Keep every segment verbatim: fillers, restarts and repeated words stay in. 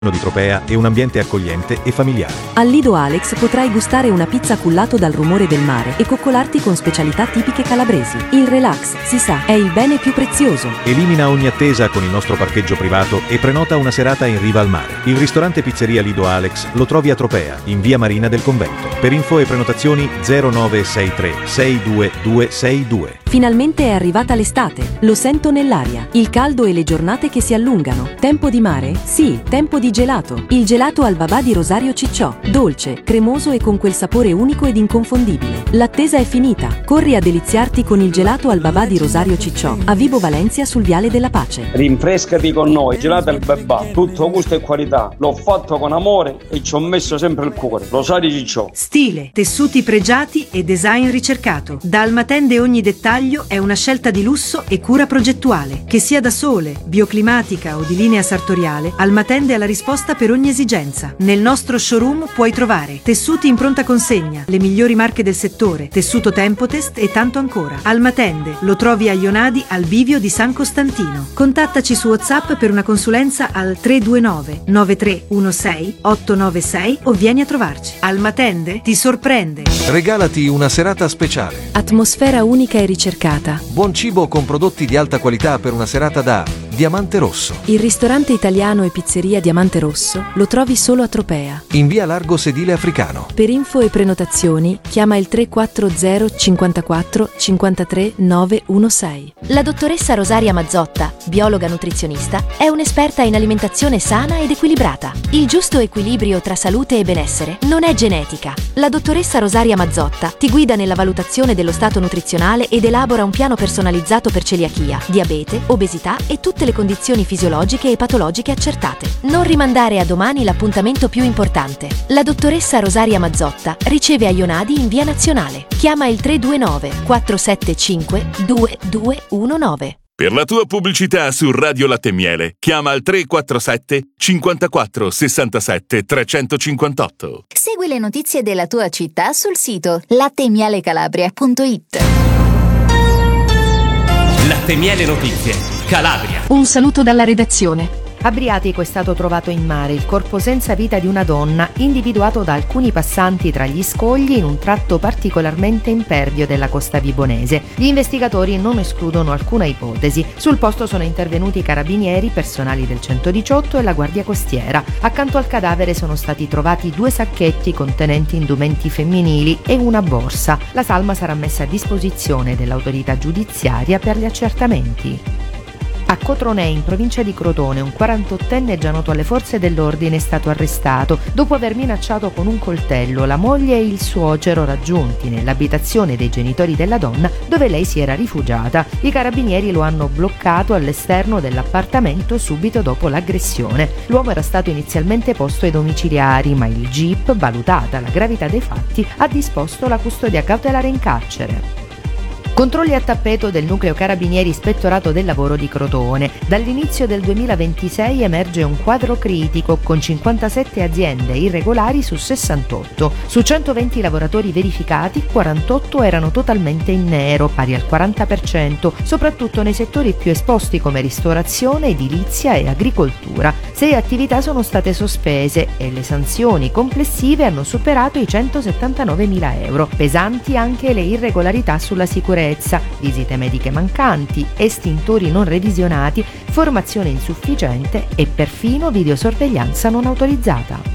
di Tropea e un ambiente accogliente e familiare. Al Lido Alex potrai gustare una pizza cullato dal rumore del mare e coccolarti con specialità tipiche calabresi. Il relax, si sa, è il bene più prezioso. Elimina ogni attesa con il nostro parcheggio privato e prenota una serata in riva al mare. Il ristorante Pizzeria Lido Alex lo trovi a Tropea, in via Marina del Convento. Per info e prenotazioni zero nove sei tre sei due due sei due. Finalmente è arrivata l'estate, lo sento nell'aria. Il caldo e le giornate che si allungano. Tempo di mare? Sì, tempo di gelato. Il gelato al babà di Rosario Cicciò. Dolce, cremoso e con quel sapore unico ed inconfondibile. L'attesa è finita. Corri a deliziarti con il gelato al babà di Rosario Cicciò, a Vibo Valencia sul Viale della Pace. Rinfrescati con noi, gelato al babà, tutto gusto e qualità. L'ho fatto con amore e ci ho messo sempre il cuore. Rosario Cicciò. Stile, tessuti pregiati e design ricercato. Da Almatende ogni dettaglio è una scelta di lusso e cura progettuale. Che sia da sole, bioclimatica o di linea sartoriale, Almatende ha la risposta per ogni esigenza. Nel nostro showroom puoi trovare tessuti in pronta consegna, le migliori marche del settore, tessuto Tempotest e tanto ancora. Almatende lo trovi a Ionadi al bivio di San Costantino. Contattaci su WhatsApp per una consulenza al tre due nove nove tre uno sei otto nove sei o vieni a trovarci. Almatende ti sorprende. Regalati una serata speciale. Atmosfera unica e ricercata. Buon cibo con prodotti di alta qualità per una serata da Diamante Rosso. Il ristorante italiano e pizzeria Diamante Rosso lo trovi solo a Tropea, in via Largo Sedile Africano. Per info e prenotazioni chiama il tre quattro zero cinquantaquattro cinquantatré novecentosedici. La dottoressa Rosaria Mazzotta, biologa nutrizionista, è un'esperta in alimentazione sana ed equilibrata. Il giusto equilibrio tra salute e benessere non è genetica. La dottoressa Rosaria Mazzotta ti guida nella valutazione dello stato nutrizionale ed elabora un piano personalizzato per celiachia, diabete, obesità e tutte le condizioni fisiologiche e patologiche accertate. Non rimandare a domani l'appuntamento più importante. La dottoressa Rosaria Mazzotta riceve a Ionadi in via Nazionale. Chiama il tre due nove quattro sette cinque due due uno nove. Per la tua pubblicità su Radio Latte e Miele, chiama al tre quattro sette cinquantaquattro sessantasette trecentocinquantotto. Segui le notizie della tua città sul sito latte e miele calabria punto it. Latte e Miele Notizie, Calabria. Un saluto dalla redazione. A Briatico è stato trovato in mare il corpo senza vita di una donna, individuato da alcuni passanti tra gli scogli in un tratto particolarmente impervio della costa vibonese. Gli investigatori non escludono alcuna ipotesi. Sul posto sono intervenuti i carabinieri, personali del centodiciotto e la Guardia Costiera. Accanto al cadavere sono stati trovati due sacchetti contenenti indumenti femminili e una borsa. La salma sarà messa a disposizione dell'autorità giudiziaria per gli accertamenti. A Cotronè, in provincia di Crotone, un quarantottenne già noto alle forze dell'ordine è stato arrestato dopo aver minacciato con un coltello la moglie e il suocero raggiunti nell'abitazione dei genitori della donna dove lei si era rifugiata. I carabinieri lo hanno bloccato all'esterno dell'appartamento subito dopo l'aggressione. L'uomo era stato inizialmente posto ai domiciliari, ma il G I P, valutata la gravità dei fatti, ha disposto la custodia cautelare in carcere. Controlli a tappeto del nucleo carabinieri ispettorato del lavoro di Crotone. Dall'inizio del duemilaventisei emerge un quadro critico con cinquantasette aziende irregolari su sessantotto. Su centoventi lavoratori verificati, quarantotto erano totalmente in nero, pari al quaranta per cento, soprattutto nei settori più esposti come ristorazione, edilizia e agricoltura. Sei attività sono state sospese e le sanzioni complessive hanno superato i centosettantanovemila euro. Pesanti anche le irregolarità sulla sicurezza. Visite mediche mancanti, estintori non revisionati, formazione insufficiente e perfino videosorveglianza non autorizzata.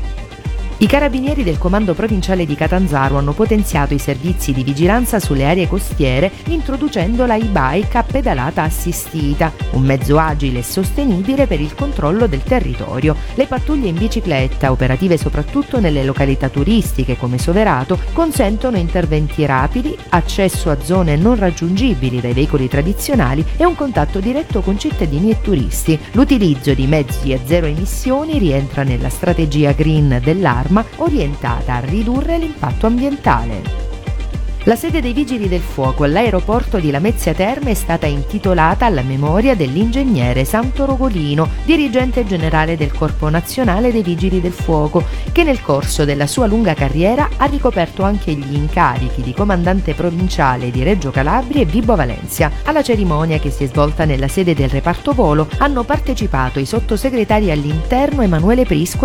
I carabinieri del comando provinciale di Catanzaro hanno potenziato i servizi di vigilanza sulle aree costiere introducendo la e-bike a pedalata assistita, un mezzo agile e sostenibile per il controllo del territorio. Le pattuglie in bicicletta, operative soprattutto nelle località turistiche come Soverato, consentono interventi rapidi, accesso a zone non raggiungibili dai veicoli tradizionali e un contatto diretto con cittadini e turisti. L'utilizzo di mezzi a zero emissioni rientra nella strategia green dell'A R M A orientata a ridurre l'impatto ambientale. La sede dei Vigili del Fuoco all'aeroporto di Lamezia Terme è stata intitolata alla memoria dell'ingegnere Santo Rogolino, dirigente generale del Corpo Nazionale dei Vigili del Fuoco, che nel corso della sua lunga carriera ha ricoperto anche gli incarichi di comandante provinciale di Reggio Calabria e Vibo Valentia. Alla cerimonia, che si è svolta nella sede del reparto volo, hanno partecipato i sottosegretari all'interno Emanuele Prisco